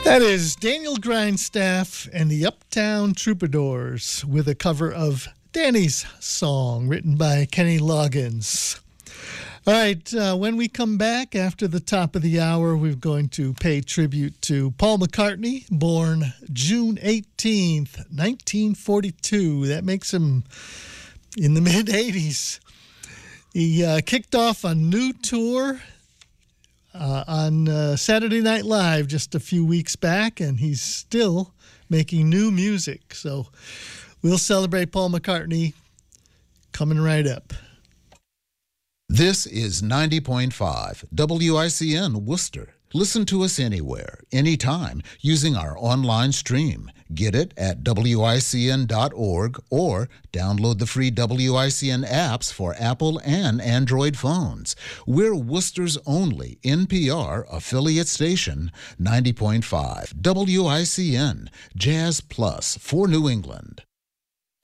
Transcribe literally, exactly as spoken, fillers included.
That is Daniel Grindstaff and the Uptown Troubadours with a cover of Danny's song written by Kenny Loggins. All right, uh, when we come back after the top of the hour, we're going to pay tribute to Paul McCartney, born June eighteenth, nineteen forty-two. That makes him in the mid-eighties. He uh, kicked off a new tour Uh, on uh, Saturday Night Live just a few weeks back, and he's still making new music. So we'll celebrate Paul McCartney coming right up. This is ninety point five W I C N Worcester. Listen to us anywhere, anytime, using our online stream. Get it at W I C N dot org or download the free W I C N apps for Apple and Android phones. We're Worcester's only N P R affiliate station, ninety point five W I C N, Jazz Plus for New England.